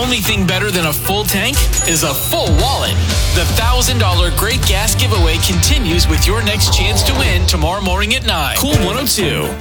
only thing better than a full tank is a full wallet. The $1,000 Great Gas Giveaway continues with your next chance to win tomorrow morning at 9. Cool 102.